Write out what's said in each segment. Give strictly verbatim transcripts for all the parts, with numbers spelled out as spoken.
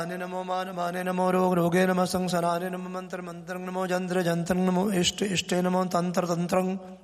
नमो मान माने नमो रोग रोगे नमः संसनाने नमो मंत्र मंत्र नमो जंत्र जंत्र नमो इष्ट इष्टे नमो तंत्र तंत्र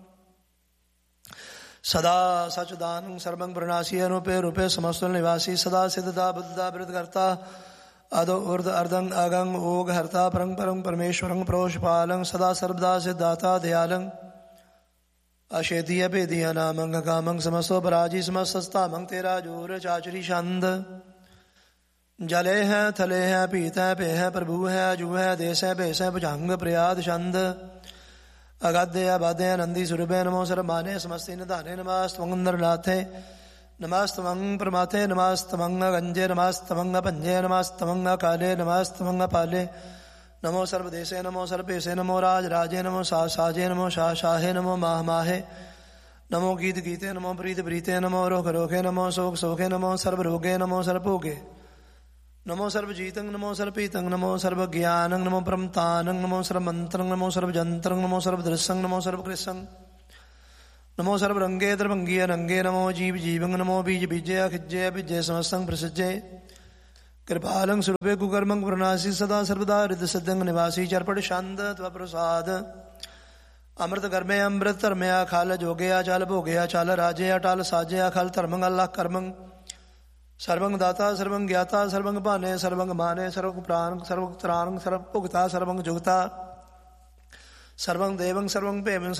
सदा सचदानं सर्वं प्रणाशी अनुपे रूपे समस्त निवासी सदा सिद्धता बुद्धता वृद्धकर्ता अदो ऊर्ध अर्धं अगं ओग हर्ता परं परं परमेश्वरं प्रोषपालं सदा सर्वदा सिद्धाता दयालं अशेतीय भेदिया नामं कामं समस्तो पराजी समस्तस्तामं तेरा जोर चाचरी छंद जले है थले है पीत है पे है प्रभु है अजू है देश है भेष है भुजंग प्रयाद छंद अगाध्य अबाध्य नंदी सुरभे नमो सरमाने समस्ती निधाने नमस्तमंग लाथे नमस्तमंग प्रमाथे नमस्तमंग गंजे नमस्तमंग पंजे नमस्तमंग काले नमस्तमंग पाले नमो सर्वदेशे नमो सर्वेशे नमो राज राजे नमो सा साजे नमो शाह शाहे नमो माह माहे नमो गीत गीते नमो प्रीत प्रीते नमो रोग रोगे नमो शोक शोके नमो सर्व रोगे नमो सर्वभोगे नमो सर्वजीतं नमो सर्वपीतं नमो सर्वज्ञानं नमो परमतानं नमो सर्वमन्त्रं नमो सर्वजन्त्रं नमो सर्वदृश्यं नमो सर्वकृष्णं नमो सर्वरंगे द्रवंगीय रंगे नमो जीव जीवं नमो बीज बीजय खिज्जय विजय समस्तं प्रसिज्जय कृपालं सुरभे कुकर्मं प्रणासी सदा सर्वदा हृदय सिद्धं निवासी चरपट शांत त्वप्रसाद अमृत कर्मे अमृत धर्मया खाल जोगया चाल भोगया चाल राजया टाल साजया खाल धर्मं अल्लाह कर्मं सर्वं दाता सर्वं ज्ञाता सर्वं पाने सर्वं माने सर्वं प्राण सर्वं त्राण सर्वं भुगता सर्वं जुगता सर्वं देवं सर्वं प्रेम